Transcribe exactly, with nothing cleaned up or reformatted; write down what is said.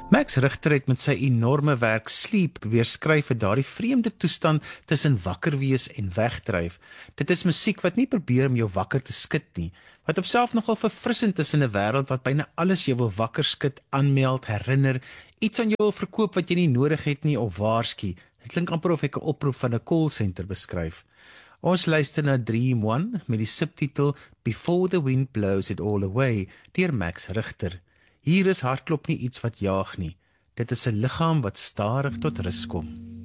Max Richter het met sy enorme werk Sleep probeer skryf vir daardie vreemde toestand tussen wakker wees en wegdryf. Dit is musiek wat nie probeer om jou wakker te skud nie, wat op self nogal verfrissend is in 'n wêreld wat byna alles jou wil wakker skud, aanmeld, herinner, iets aan jou wil verkoop wat jy nie nodig het nie of waarsku. Dit klink amper of ek 'n oproep van 'n call center beskryf. Ons luister na Dream One met die subtitel Before the Wind Blows It All Away deur Max Richter. Hier is hartklop nie iets wat jaag nie. Dit is 'n liggaam wat stadig tot rus kom.